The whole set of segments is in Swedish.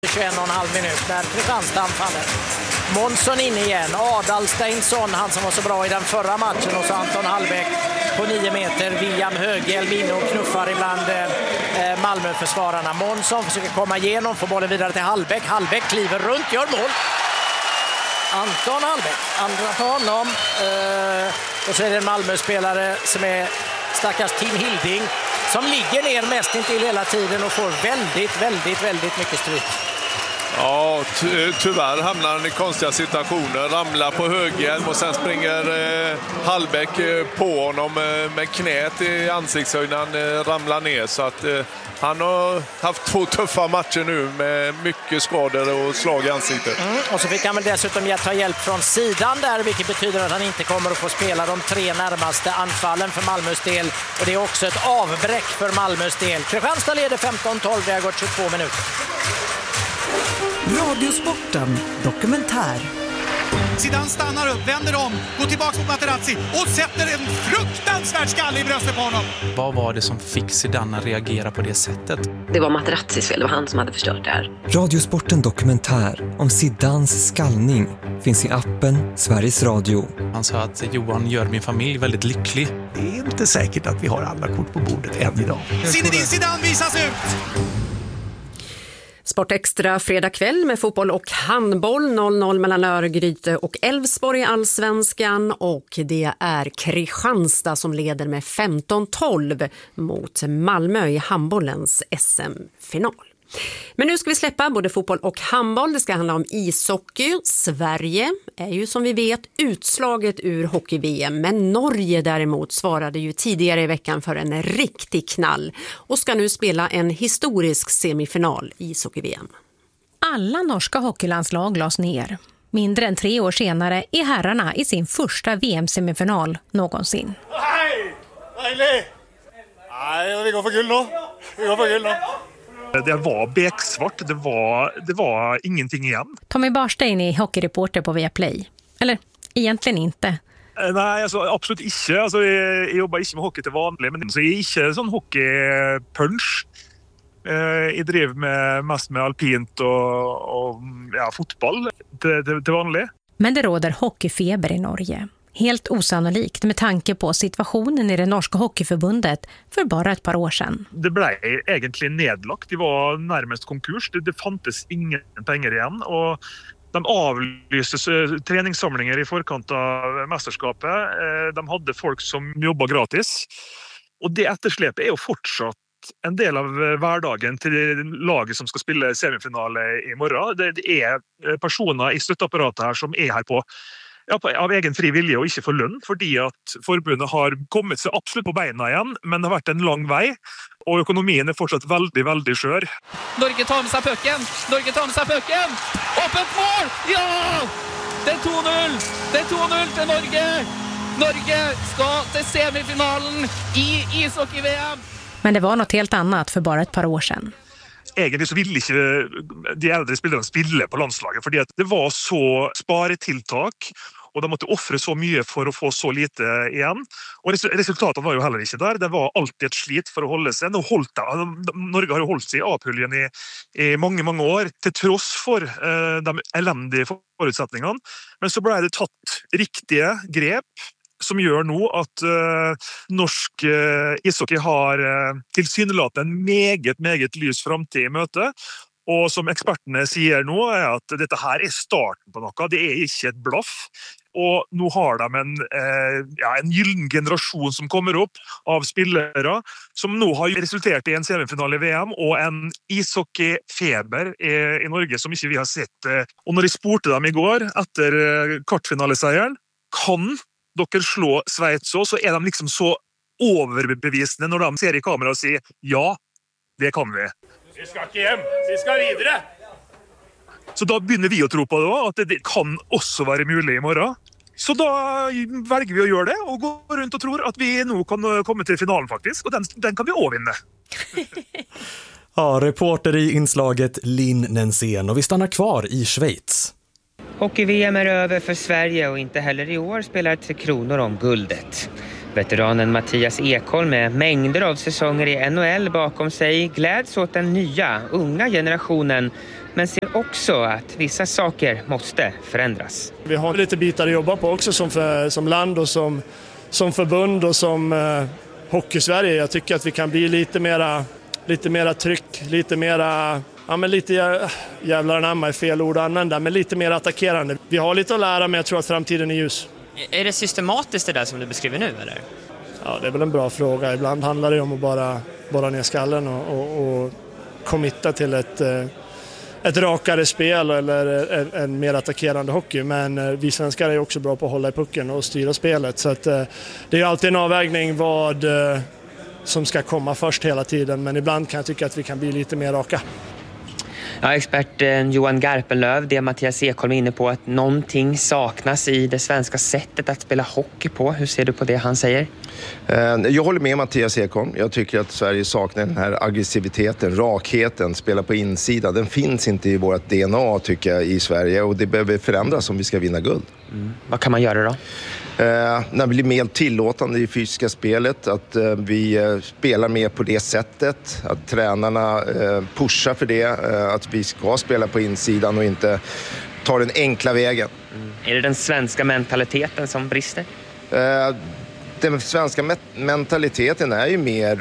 21,5 minut när Kristianstad anfaller. Månsson in igen, Adalsteinsson, han som var så bra i den förra matchen, och så Anton Hallbäck på 9 meter. William Höghielm in och knuffar ibland Malmö-försvararna. Månsson försöker komma igenom, får bollen vidare till Hallbäck. Hallbäck kliver runt, gör mål. Anton Hallbäck, andra på honom. Och så är det en Malmö-spelare som är stackars Tim Hilding, som ligger ner mest inte hela tiden och får väldigt mycket stryk. Ja, tyvärr hamnar han i konstiga situationer. Ramlar på Höghielm och sen springer Hallbäck på honom med knät i ansiktshöjd när han ramlar ner. Så att han har haft 2 tuffa matcher nu med mycket skador och slag i ansiktet. Och så fick han väl dessutom ta hjälp från sidan där, vilket betyder att han inte kommer att få spela de 3 närmaste anfallen för Malmös del. Och det är också ett avbräck för Malmös del. Kristianstad leder 15-12, det har gått 22 minuter. Radiosporten dokumentär. Zidane stannar upp, vänder om, går tillbaka mot Materazzi och sätter en fruktansvärd skalle i bröstet på honom. Vad var det som fick Zidane att reagera på det sättet? Det var Materazzis fel, det var han som hade förstört det här. Radiosporten dokumentär om Zidanes skallning finns i appen Sveriges Radio. Han sa att Johan gör min familj väldigt lycklig. Det är inte säkert att vi har alla kort på bordet än idag. Zinedine Zidane visas ut! Sportextra fredag kväll med fotboll och handboll, 0-0 mellan Örgryte och Elfsborg i Allsvenskan, och det är Kristianstad som leder med 15-12 mot Malmö i handbollens SM-final. Men nu ska vi släppa både fotboll och handboll. Det ska handla om ishockey. Sverige är ju som vi vet utslaget ur hockey-VM, men Norge däremot svarade ju tidigare i veckan för en riktig knall och ska nu spela en historisk semifinal i ishockey-VM. Alla norska hockeylandslag lades ner. Mindre än 3 år senare är herrarna i sin första VM-semifinal någonsin. Hej! Dejligt! Nej, vi går för guld nu. Det var beksvart, det var ingenting igen. Tommy Barstein är hockeyreporter på Viaplay. Eller egentligen inte. Nej, alltså, absolut inte. Altså, jeg jobber ikke med hockey til vanlig, men så jeg er ikke sånn hockeypunch. Jeg driver mest med alpint og fotball til vanlig. Men det råder hockeyfeber i Norge. Helt osannolikt med tanke på situationen i det norska hockeyförbundet för bara ett par år sedan. Det blev egentligen nedlagt. De var närmast konkurs. Det fantes ingen pengar igen. Och de avlyste träningssamlingar i förkant av mästerskapet. De hade folk som jobbade gratis. Och det eftersläpet är ju fortsatt en del av hverdagen till laget som ska spela semifinal i morgon. Det är personer i stöttapparatet här som är här på av egen fri vilje og ikke for lønn, fordi at forbundet har kommet seg absolutt på beina igjen, men det har vært en lang vei, og økonomien er fortsatt veldig skjør. Norge tar med seg pucken! Åpent mål! Ja! Det er 2-0! Det er 2-0 til Norge! Norge skal til semifinalen i ishockey-VM! Men det var något helt annat för bara ett par år sedan. Egentlig så ville ikke de eldre spillerne spille på landslaget, fordi at det var så sparetiltak, og de måtte offre så mye for å få så lite igjen. Og resultatene var jo heller ikke der. Det var alltid et slit for å holde seg. Norge har jo holdt seg i A-puljen i mange år, til tross for de elendige forutsetningene. Men så ble det tatt riktige grep, som gjør nå at norsk ishockey har tilsynelatende en meget lys fremtid i møte. Og som ekspertene sier nå, er at dette her er starten på noe. Det er ikke et blaff. Og nå har de en gyllen generasjon som kommer opp av spillere, som nå har resultert i en semifinale i VM og en ishockeyfeber i Norge som ikke vi har sett. Og når jeg spurte dem i går etter kvartfinaleseieren, kan dere slå Sveits også, så er de liksom så overbevisende når de ser i kamera og sier ja, det kan vi. Vi skal ikke hjem, vi skal videre. Så da begynner vi å tro på det, at det kan også være mulig i morgen. Så da velger vi å gjøre det, og gå rundt og tror at vi nå kan komme til finalen faktisk, og den kan vi også vinne. Ja, reporter i inslaget Linn Nensén, och vi stannar kvar i Schweiz. Hockey-VM är över för Sverige och inte heller i år spelar 3 Kronor om guldet. Veteranen Mattias Ekholm med mängder av säsonger i NHL bakom sig gläds åt den nya, unga generationen men ser också att vissa saker måste förändras. Vi har lite bitar att jobba på också som land och som förbund och som Hockey-Sverige. Jag tycker att vi kan bli lite mera tryck, lite mera, lite jävlar anamma är fel ord att använda, men lite mer attackerande. Vi har lite att lära, men jag tror att framtiden är ljus. Är det systematiskt det där som du beskriver nu, eller? Ja, det är väl en bra fråga. Ibland handlar det om att bara ner skallen och committa till ett rakare spel eller en mer attackerande hockey. Men vi svenskar är också bra på att hålla i pucken och styra spelet. Så att, det är alltid en avvägning vad som ska komma först hela tiden. Men ibland kan jag tycka att vi kan bli lite mer raka. Ja, experten Johan Garpenlöv, det Mattias Ekholm är inne på, att någonting saknas i det svenska sättet att spela hockey på. Hur ser du på det han säger? Jag håller med Mattias Ekholm. Jag tycker att Sverige saknar den här aggressiviteten, rakheten, spela på insida. Den finns inte i vårt DNA tycker jag i Sverige och det behöver förändras om vi ska vinna guld. Vad kan man göra då? När vi blir mer tillåtande i fysiska spelet, att vi spelar mer på det sättet, att tränarna pushar för det, att vi ska spela på insidan och inte ta den enkla vägen. Är det den svenska mentaliteten som brister? Den svenska mentaliteten är ju mer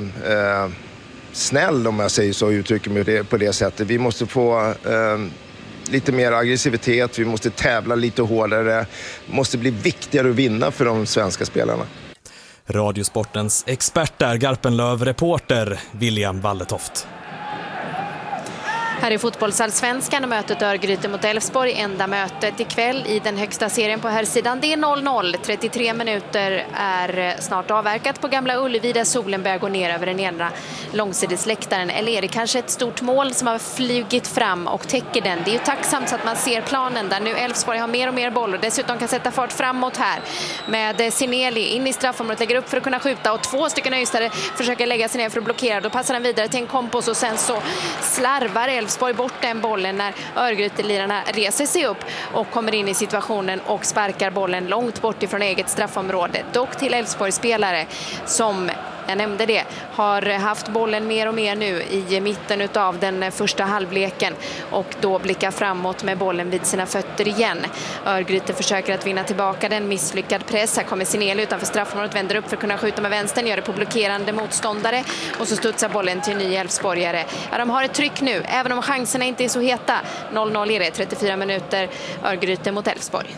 snäll om jag säger så, uttrycker mig på det sättet. Vi måste få lite mer aggressivitet, vi måste tävla lite hårdare, måste bli viktigare att vinna för de svenska spelarna. Radiosportens expert där, Garpenlöv, reporter William Walletoft. Här i fotbollsallsvenskan och mötet Örgryte mot Elfsborg, enda mötet ikväll i den högsta serien på här sidan. Det är 0-0, 33 minuter är snart avverkat på Gamla Ullevi där solen börjar gå ner över den ena långsidesläktaren. Eller är det kanske ett stort mål som har flugit fram och täcker den? Det är ju tacksamt så att man ser planen där nu Elfsborg har mer och mer boll och dessutom kan sätta fart framåt här med Sineli in i straffområdet, lägger upp för att kunna skjuta och två stycken öjstare försöker lägga sig ner för att blockera. Då passar den vidare till en kompos och sen så slarvar Elfsborg bort den bollen när Örgryte-lirarna reser sig upp och kommer in i situationen och sparkar bollen långt bort ifrån eget straffområde. Dock till Elfsborg-spelare som, jag nämnde det, har haft bollen mer och mer nu i mitten av den första halvleken och då blickar framåt med bollen vid sina fötter igen. Örgryte försöker att vinna tillbaka den, misslyckad press. Här kommer Sineli utanför straffområdet, vänder upp för att kunna skjuta med vänstern, gör det på blockerande motståndare och så studsar bollen till ny Elfsborgare. Ja, de har ett tryck nu, även om chanserna inte är så heta. 0-0 är det, 34 minuter, Örgryte mot Elfsborg.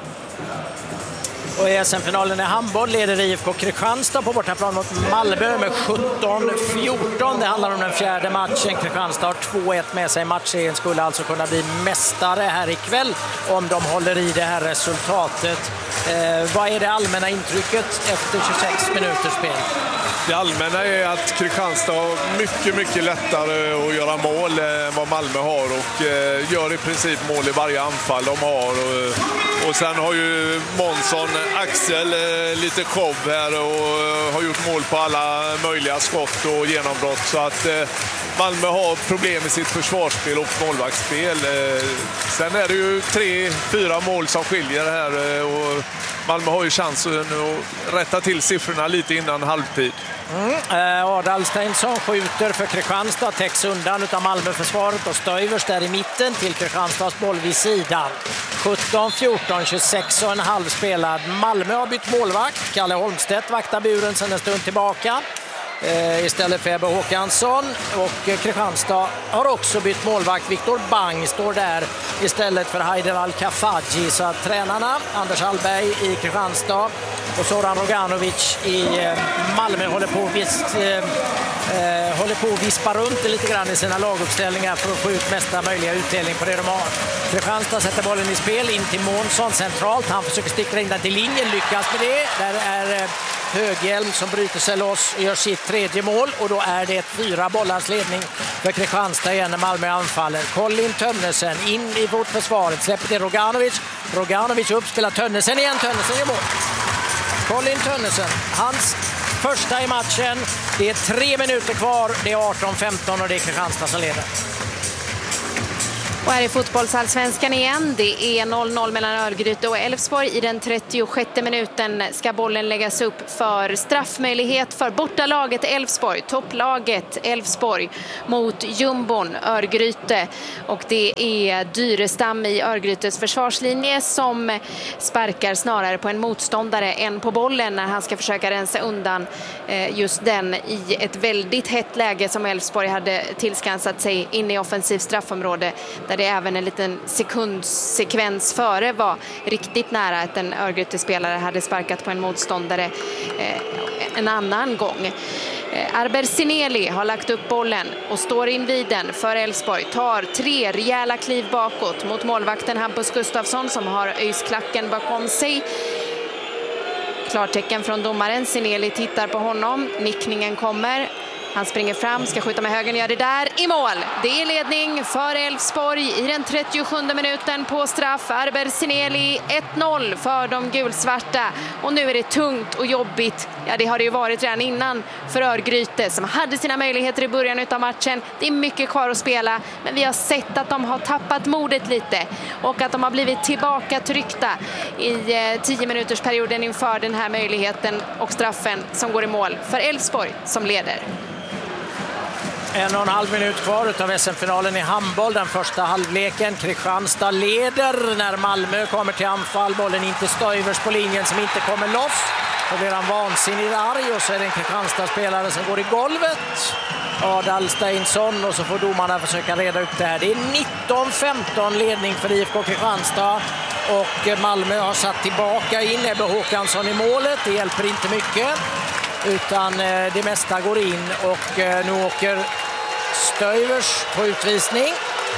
Och i SM-finalen i handboll leder IFK Kristianstad på bortaplan mot Malmö med 17-14. Det handlar om den fjärde matchen. Kristianstad har 2-1 med sig. Matchserien skulle alltså kunna bli mästare här ikväll om de håller i det här resultatet. Vad är det allmänna intrycket efter 26 minuters spel? Det allmänna är att Kristianstad har mycket lättare att göra mål än vad Malmö har och gör i princip mål i varje anfall de har. Och sen har ju Månsson, Axel lite show här och har gjort mål på alla möjliga skott och genombrott. Så att Malmö har problem i sitt försvarsspel och målvaktsspel. Sen är det ju 3-4 mål som skiljer här och Malmö har ju chansen att rätta till siffrorna lite innan halvtid. Adalsteinsson skjuter för Kristianstad, täcks undan utav Malmöförsvaret och Stöivers där i mitten till Kristianstads boll vid sidan. 17-14, 26,5 spelad. Malmö har bytt målvakt. Kalle Holmstedt vaktar buren sedan en stund tillbaka. Istället för Ebbe Håkansson, och Kristianstad har också bytt målvakt. Viktor Bang står där istället för Haider Al-Kafaji. Så att tränarna Anders Hallberg i Kristianstad och Zoran Roganovic i Malmö håller på att vispa runt lite grann i sina laguppställningar för att få ut mesta möjliga utdelning på det de har. Kristianstad sätter bollen i spel in till Månsson centralt. Han försöker sticka in den till linjen, lyckas med det. Där är Höghjelm som bryter sig loss och gör sitt tredje mål, och då är det 4 bollars ledning för Kristianstad igen när Malmö anfaller. Colin Tönnesen in i vårt försvaret, släpper till Roganovic uppspelar Tönnesen igen, Tönnesen gör mål. Colin Tönnesen, hans första i matchen. Det är 3 minuter kvar, det är 18-15 och det är Kristianstad som leder. Och här är fotbollsallsvenskan igen. Det är 0-0 mellan Örgryte och Elfsborg. I den 36 minuten ska bollen läggas upp för straffmöjlighet för bortalaget Elfsborg. Topplaget Elfsborg mot jumbon Örgryte. Och det är Dyrestam i Örgrytes försvarslinje som sparkar snarare på en motståndare än på bollen när han ska försöka rensa undan just den i ett väldigt hett läge som Elfsborg hade tillskansat sig in i offensiv straffområde, där det även en liten sekundsekvens före var riktigt nära att en Örgryte-spelare hade sparkat på en motståndare en annan gång. Arber Sineli har lagt upp bollen och står invid den för Elfsborg. Tar 3 rejäla kliv bakåt mot målvakten Hampus Gustafsson som har öjsklacken bakom sig. Klartecken från domaren. Sineli tittar på honom. Nickningen kommer. Han springer fram, ska skjuta med högen, gör det där i mål. Det är ledning för Elfsborg i den 37 minuten på straff. Arber Sineli 1-0 för de gulsvarta. Och nu är det tungt och jobbigt. Ja, det har det ju varit redan innan för Örgryte som hade sina möjligheter i början av matchen. Det är mycket kvar att spela, men vi har sett att de har tappat modet lite och att de har blivit tillbaka tryckta i 10-minutersperioden inför den här möjligheten och straffen som går i mål för Elfsborg som leder. 1,5 minut kvar av SM-finalen i handboll, den första halvleken. Kristianstad leder när Malmö kommer till anfall. Bollen inte Stöivers på linjen som inte kommer loss. Då blir han vansinnigt arg och så är det en Kristianstad-spelare som går i golvet. Adal Steinsson, och så får domarna försöka reda ut det här. Det är 19-15 ledning för IFK Kristianstad och Malmö har satt tillbaka in Ebbe Håkansson i målet. Det hjälper inte mycket utan det mesta går in och nu åker Stöivers på utvisning.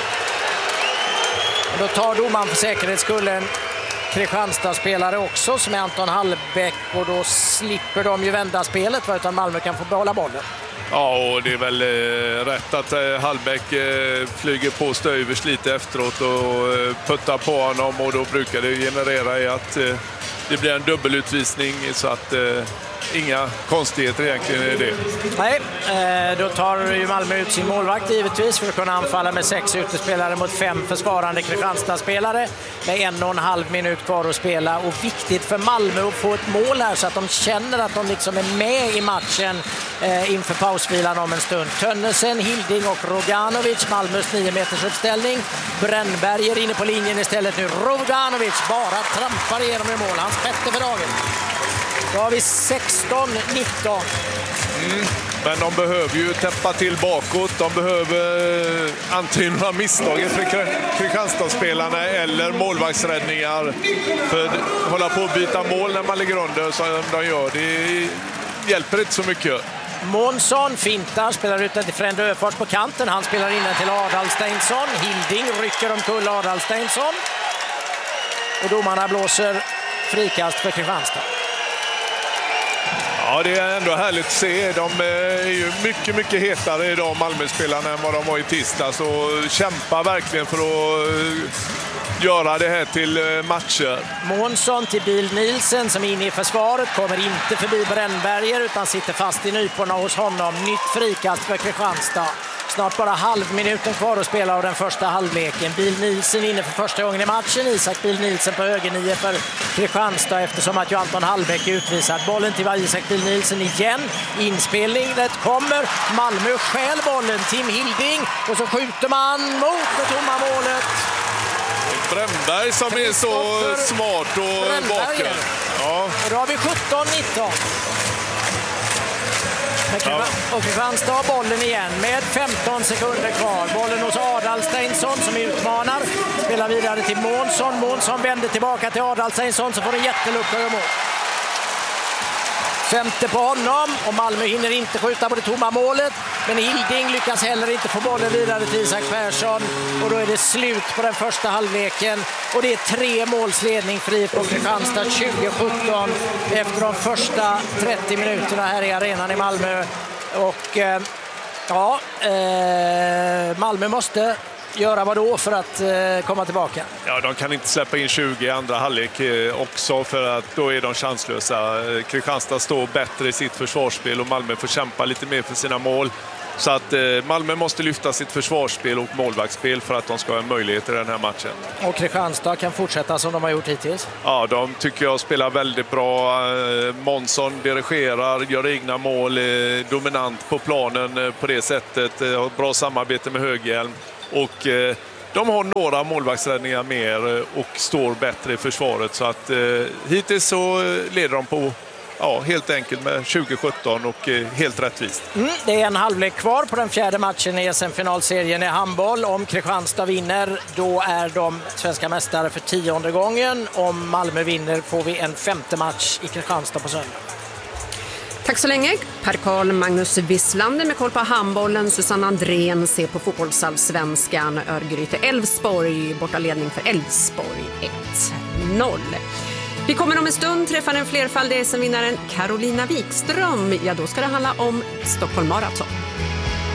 Och då tar domaren för säkerhets skull en Kristianstad-spelare också som är Anton Hallbäck och då slipper de ju vända spelet utan Malmö kan få behålla bollen. Ja, och det är väl rätt att Hallbäck flyger på Stöivers lite efteråt och puttar på honom och då brukar det generera i att det blir en dubbelutvisning så att inga konstigheter egentligen är det. Nej, då tar ju Malmö ut sin målvakt givetvis för att kunna anfalla med 6 utespelare mot 5 försvarande Kristianstad-spelare med 1,5 minut kvar att spela och viktigt för Malmö att få ett mål här så att de känner att de liksom är med i matchen inför pausvilan om en stund. Tönnesen, Hilding och Roganovic, Malmös 9 meters uppställning. Brännberg är inne på linjen istället nu. Roganovic bara trampar igenom i mål, hans 6:e för dagen. Då har vi 16-19. Men de behöver ju täppa till bakåt. De behöver antingen några misstag för Kristianstadsspelarna eller målvaktsräddningar. För att hålla på att byta mål när man ligger under som de gör, det hjälper inte så mycket. Månsson fintar, spelar ut till Frend Öfors på kanten. Han spelar in till Adal Steinsson. Hilding rycker omkull Adal Steinsson. Och domarna blåser frikast för Kristianstad. Ja, det är ändå härligt att se. De är ju mycket hetare idag, Malmö-spelarna, än vad de var i tisdags och kämpar verkligen för att göra det här till matcher. Månsson till Bil Nielsen som är inne i försvaret, kommer inte förbi Brännberger utan sitter fast i nyporna hos honom. Nytt frikast för Kristianstad. Snart bara halvminuten kvar att spela av den första halvleken. Bil Nielsen inne för första gången i matchen. Isak Bil Nielsen på höger 9 för Kristianstad eftersom att Anton Hallbäck är utvisad. Bollen till Isak Bil Nielsen igen. Inspelningen kommer. Malmö stjäl bollen. Tim Hilding och så skjuter man mot det tomma målet. Brännberg som är så smart och vaken. Ja. Och då har vi 17-19. Och Kristianstad har bollen igen med 15 sekunder kvar. Bollen hos Adal Steinsson som utmanar. Spelar vidare till Månsson. Månsson vänder tillbaka till Adal Steinsson så får en jättelucka i mål. 5:e på honom och Malmö hinner inte skjuta på det tomma målet. Men Hilding lyckas heller inte få bollen vidare till Isak Persson. Och då är det slut på den första halvleken. Och det är 3 målsledning för IFK Kristianstad 2017 efter de första 30 minuterna här i arenan i Malmö. Och Malmö måste göra vad då för att komma tillbaka? Ja, de kan inte släppa in 20 i andra halvlek också för att då är de chanslösa. Kristianstad står bättre i sitt försvarsspel och Malmö får kämpa lite mer för sina mål. Så att Malmö måste lyfta sitt försvarsspel och målvaktsspel för att de ska ha en möjlighet i den här matchen. Och Kristianstad kan fortsätta som de har gjort hittills? Ja, de tycker jag spelar väldigt bra. Månsson dirigerar, gör egna mål, dominant på planen på det sättet. Har bra samarbete med Höghjelm. Och de har några målvaktsräddningar mer och står bättre i försvaret. Så att hittills så leder de på helt enkelt med 2017 och helt rättvist. Det är en halvlek kvar på den fjärde matchen i SM-finalserien i handboll. Om Kristianstad vinner, då är de svenska mästare för 10:e gången. Om Malmö vinner får vi en 5:e match i Kristianstad på söndag. Tack så länge. Per-Carl Magnus Wisslander med koll på handbollen. Susanne Andrén ser på fotbollsallsvenskan. Örgryte Elfsborg, bortaledning för Elfsborg 1-0. Vi kommer om en stund träffa den flerfaldiga SM-vinnaren Carolina Wikström. Ja, då ska det handla om Stockholm Marathon.